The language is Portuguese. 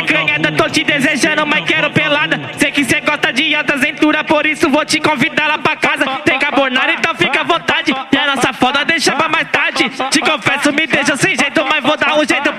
picanhada, tô te desejando, mas quero pelada. Sei que cê gosta de alta aventura, por isso vou te convidar lá pra casa. Tem carbonara, então fica à vontade. E a nossa foda deixa pra mais tarde. Te confesso, me deixa sem jeito, mas vou dar um jeito